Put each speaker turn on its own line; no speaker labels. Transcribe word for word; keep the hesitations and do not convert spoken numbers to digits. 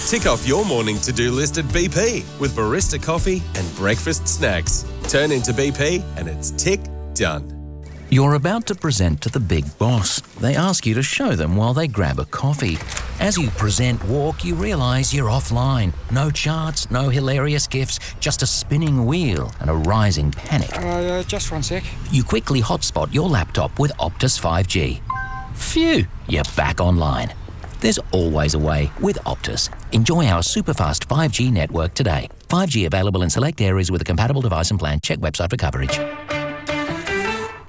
Tick off your morning to-do list at B P with barista coffee and breakfast snacks. Turn into B P and it's tick done.
You're about to present to the big boss. They ask you to show them while they grab a coffee. As you present walk, you realise you're offline. No charts, no hilarious gifs, just a spinning wheel and a rising panic.
Uh, just one sec.
You quickly hotspot your laptop with Optus five G. Phew, you're back online. There's always a way with Optus. Enjoy our superfast five G network today. five G available in select areas with a compatible device and plan. Check website for coverage.